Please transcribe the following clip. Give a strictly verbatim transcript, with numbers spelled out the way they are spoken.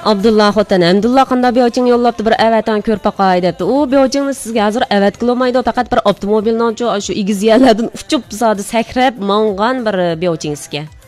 Abdullah xotin Abdullah qanday beyochin yo'llabdi bir avatan ko'rpaqay debdi. U beyochinni sizga hozir avat qilmaydi, faqat bir avtomobildan shu igizyalardan uchib sadi sakrab mongan bir beyochin sizga.